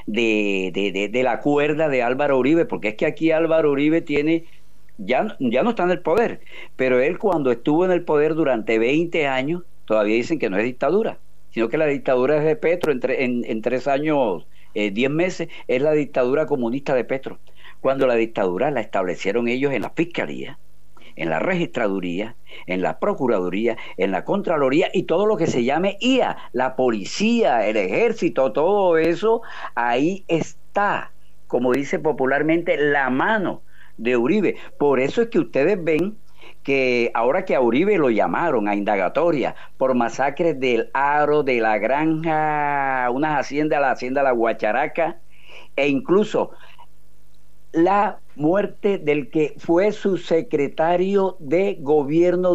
de la cuerda de Álvaro Uribe, porque es que aquí Álvaro Uribe tiene, ya no está en el poder, pero él cuando estuvo en el poder durante 20 años, todavía dicen que no es dictadura, sino que la dictadura es de Petro en 3 años, 10 meses, es la dictadura comunista de Petro, cuando la dictadura la establecieron ellos en la fiscalía, en la registraduría, en la procuraduría, en la contraloría y todo lo que se llame IA, la policía, el ejército, todo eso, ahí está, como dice popularmente, la mano de Uribe. Por eso es que ustedes ven que ahora que a Uribe lo llamaron a indagatoria por masacres del Aro, de la Granja, unas haciendas, la hacienda La Guacharaca, e incluso la muerte del que fue su secretario de gobierno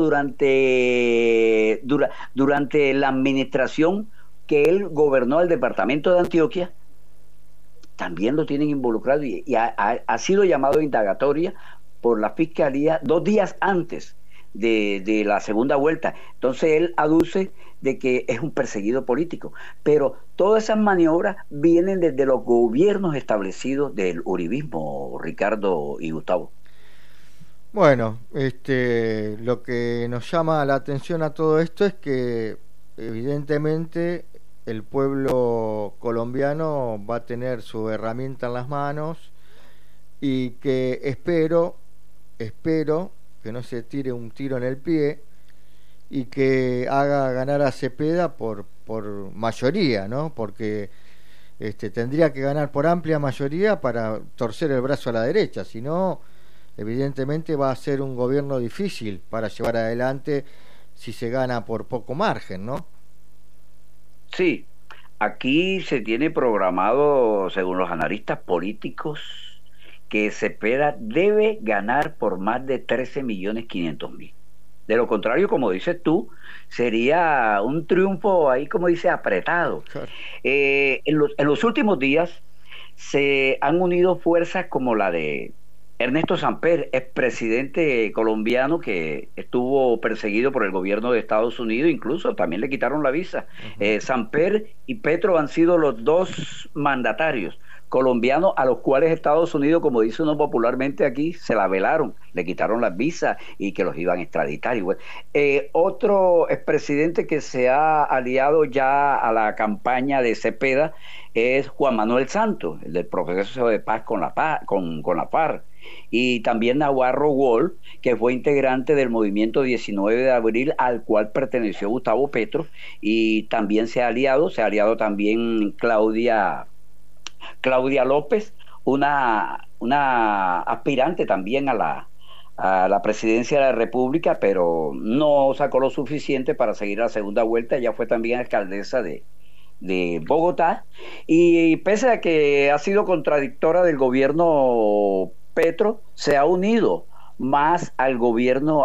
durante la administración que él gobernó el departamento de Antioquia, también lo tienen involucrado y ha sido llamado a indagatoria por la fiscalía 2 días antes de la segunda vuelta. Entonces él aduce de que es un perseguido político, pero todas esas maniobras vienen desde los gobiernos establecidos del uribismo, Ricardo y Gustavo. Bueno, lo que nos llama la atención a todo esto es que evidentemente el pueblo colombiano va a tener su herramienta en las manos y que espero que no se tire un tiro en el pie y que haga ganar a Cepeda por mayoría, ¿no? Porque tendría que ganar por amplia mayoría para torcer el brazo a la derecha, si no, evidentemente va a ser un gobierno difícil para llevar adelante si se gana por poco margen, ¿no? Sí, aquí se tiene programado, según los analistas políticos, que Cepeda debe ganar por más de 13.500.000. De lo contrario, como dices tú, sería un triunfo ahí, como dice, apretado. Claro. En los últimos días se han unido fuerzas como la de Ernesto Samper, expresidente colombiano que estuvo perseguido por el gobierno de Estados Unidos, incluso también le quitaron la visa. Samper y Petro han sido los dos mandatarios colombianos a los cuales Estados Unidos, como dice uno popularmente aquí, se la velaron, le quitaron las visas y que los iban a extraditar. Y bueno, otro expresidente que se ha aliado ya a la campaña de Cepeda es Juan Manuel Santos, el del proceso de paz con la FARC. Y también Navarro Wall, que fue integrante del movimiento 19 de abril al cual perteneció Gustavo Petro, y también se ha aliado también Claudia López, una aspirante también a la presidencia de la República, pero no sacó lo suficiente para seguir a la segunda vuelta. Ella fue también alcaldesa de Bogotá, y pese a que ha sido contradictora del gobierno Petro, se ha unido más al gobierno,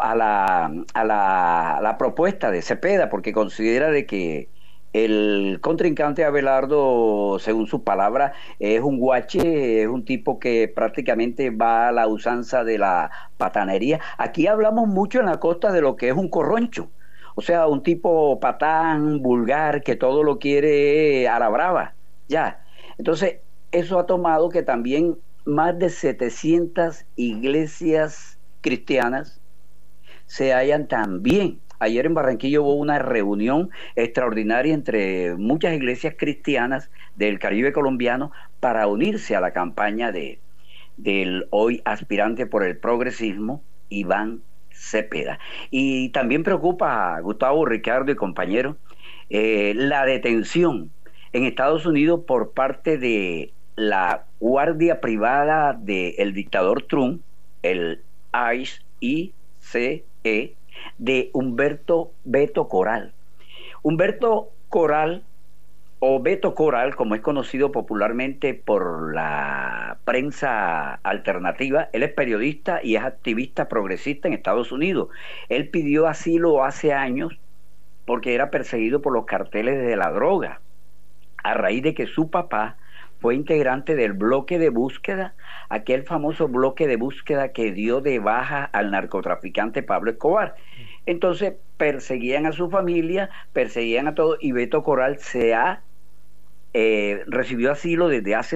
a la propuesta de Cepeda, porque considera de que el contrincante Abelardo, según sus palabras, es un guache, es un tipo que prácticamente va a la usanza de la patanería. Aquí hablamos mucho en la costa de lo que es un corroncho, o sea, un tipo patán, vulgar, que todo lo quiere a la brava, ya. Entonces, eso ha tomado que también más de 700 iglesias cristianas se hallan también. Ayer en Barranquilla hubo una reunión extraordinaria entre muchas iglesias cristianas del Caribe colombiano para unirse a la campaña del hoy aspirante por el progresismo, Iván Cepeda. Y también preocupa a Gustavo, Ricardo y compañeros la detención en Estados Unidos por parte de la guardia privada del dictador Trump, el ICE, de Humberto Beto Coral. Humberto Coral, o Beto Coral, como es conocido popularmente por la prensa alternativa, él es periodista y es activista progresista en Estados Unidos. Él pidió asilo hace años porque era perseguido por los carteles de la droga, a raíz de que su papá fue integrante del bloque de búsqueda, aquel famoso bloque de búsqueda que dio de baja al narcotraficante Pablo Escobar. Entonces perseguían a su familia, perseguían a todos, y Beto Coral recibió asilo desde hace